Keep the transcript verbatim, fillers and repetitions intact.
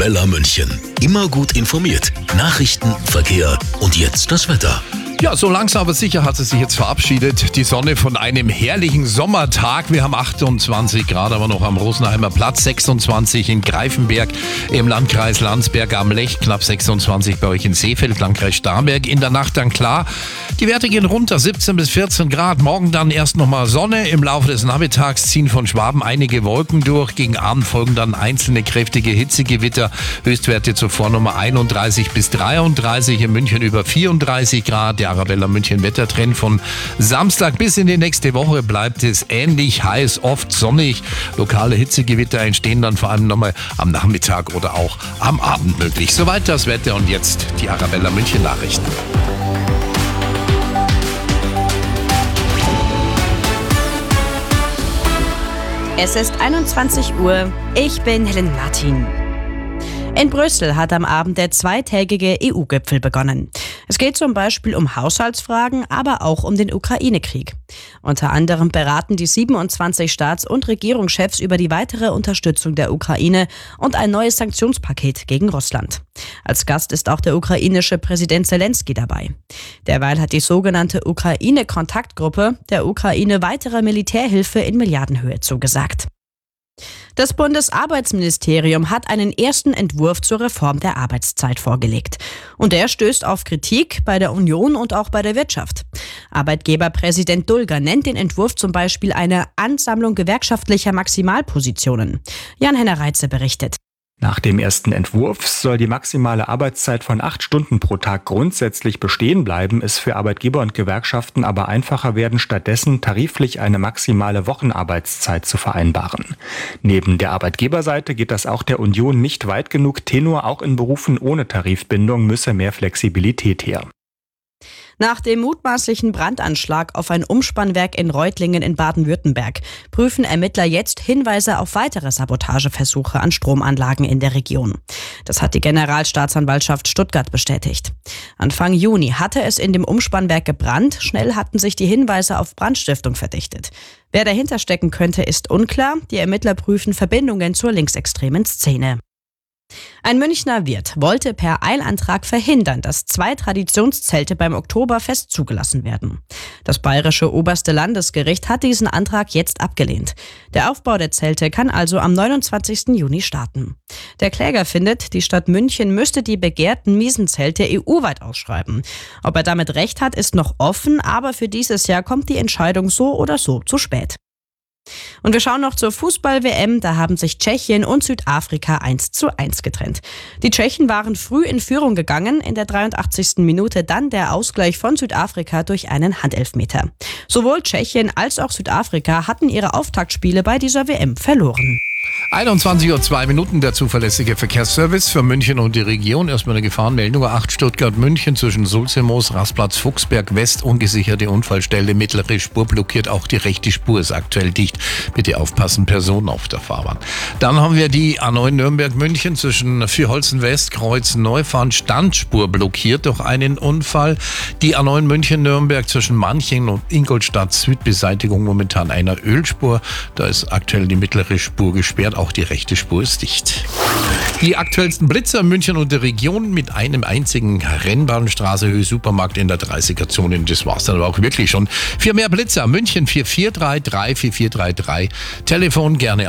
Arabella München. Immer gut informiert. Nachrichten, Verkehr und jetzt das Wetter. Ja, so langsam aber sicher hat es sich jetzt verabschiedet. Die Sonne von einem herrlichen Sommertag. Wir haben achtundzwanzig Grad, aber noch am Rosenheimer Platz, sechsundzwanzig in Greifenberg, im Landkreis Landsberg am Lech, knapp sechsundzwanzig bei euch in Seefeld, Landkreis Starnberg. In der Nacht dann klar. Die Werte gehen runter, siebzehn bis vierzehn Grad. Morgen dann erst nochmal Sonne. Im Laufe des Nachmittags ziehen von Schwaben einige Wolken durch. Gegen Abend folgen dann einzelne kräftige Hitzegewitter. Höchstwerte zuvor Nummer einunddreißig bis dreiunddreißig, in München über vierunddreißig Grad. Der Arabella München Wettertrend von Samstag bis in die nächste Woche bleibt es ähnlich heiß, oft sonnig. Lokale Hitzegewitter entstehen dann vor allem nochmal am Nachmittag oder auch am Abend möglich. Soweit das Wetter und jetzt die Arabella München Nachrichten. Es ist einundzwanzig Uhr. Ich bin Helen Martin. In Brüssel hat am Abend der zweitägige E U-Gipfel begonnen. Es geht zum Beispiel um Haushaltsfragen, aber auch um den Ukraine-Krieg. Unter anderem beraten die siebenundzwanzig Staats- und Regierungschefs über die weitere Unterstützung der Ukraine und ein neues Sanktionspaket gegen Russland. Als Gast ist auch der ukrainische Präsident Zelensky dabei. Derweil hat die sogenannte Ukraine-Kontaktgruppe der Ukraine weitere Militärhilfe in Milliardenhöhe zugesagt. Das Bundesarbeitsministerium hat einen ersten Entwurf zur Reform der Arbeitszeit vorgelegt. Und der stößt auf Kritik bei der Union und auch bei der Wirtschaft. Arbeitgeberpräsident Dulger nennt den Entwurf zum Beispiel eine Ansammlung gewerkschaftlicher Maximalpositionen. Jan-Henner Reitze berichtet. Nach dem ersten Entwurf soll die maximale Arbeitszeit von acht Stunden pro Tag grundsätzlich bestehen bleiben, es für Arbeitgeber und Gewerkschaften aber einfacher werden, stattdessen tariflich eine maximale Wochenarbeitszeit zu vereinbaren. Neben der Arbeitgeberseite geht das auch der Union nicht weit genug. Tenor, auch in Berufen ohne Tarifbindung müsse mehr Flexibilität her. Nach dem mutmaßlichen Brandanschlag auf ein Umspannwerk in Reutlingen in Baden-Württemberg prüfen Ermittler jetzt Hinweise auf weitere Sabotageversuche an Stromanlagen in der Region. Das hat die Generalstaatsanwaltschaft Stuttgart bestätigt. Anfang Juni hatte es in dem Umspannwerk gebrannt. Schnell hatten sich die Hinweise auf Brandstiftung verdichtet. Wer dahinter stecken könnte, ist unklar. Die Ermittler prüfen Verbindungen zur linksextremen Szene. Ein Münchner Wirt wollte per Eilantrag verhindern, dass zwei Traditionszelte beim Oktoberfest zugelassen werden. Das bayerische oberste Landesgericht hat diesen Antrag jetzt abgelehnt. Der Aufbau der Zelte kann also am neunundzwanzigsten Juni starten. Der Kläger findet, die Stadt München müsste die begehrten Miesenzelte E U-weit ausschreiben. Ob er damit recht hat, ist noch offen, aber für dieses Jahr kommt die Entscheidung so oder so zu spät. Und wir schauen noch zur Fußball-W M. Da haben sich Tschechien und Südafrika eins zu eins getrennt. Die Tschechen waren früh in Führung gegangen, in der dreiundachtzigsten Minute dann der Ausgleich von Südafrika durch einen Handelfmeter. Sowohl Tschechien als auch Südafrika hatten ihre Auftaktspiele bei dieser W M verloren. einundzwanzig Uhr zwei Minuten, der zuverlässige Verkehrsservice für München und die Region. Erstmal eine Gefahrenmeldung. acht Stuttgart-München zwischen Sulzemoos, Rastplatz Fuchsberg West, ungesicherte Unfallstelle, mittlere Spur blockiert, auch die rechte Spur ist aktuell dicht. Bitte aufpassen, Personen auf der Fahrbahn. Dann haben wir die A neun Nürnberg-München zwischen Vierholzen West, Kreuz Neufahren, Standspur blockiert durch einen Unfall. Die A neun München-Nürnberg zwischen Manching und Ingolstadt Süd, Beseitigung momentan einer Ölspur. Da ist aktuell die mittlere Spur gesperrt. Auch die rechte Spur ist dicht. Die aktuellsten Blitzer München und der Region mit einem einzigen Rennbahnstraße, Höhe Supermarkt in der dreißiger-Zone. Das war's dann aber auch wirklich schon. Für mehr Blitzer München vier vier drei drei vier vier drei drei. Telefon gerne